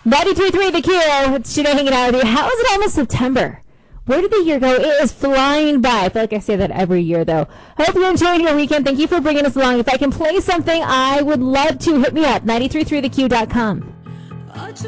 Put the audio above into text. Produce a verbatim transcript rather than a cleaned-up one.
ninety-three point three The Q. It's Janae hanging out with you. How is it almost September? Where did the year go? It is flying by. I feel like I say that every year, though. Hope you're enjoying your weekend. Thank you for bringing us along. If I can play something, I would love to. Hit me up, nine three three the q dot com.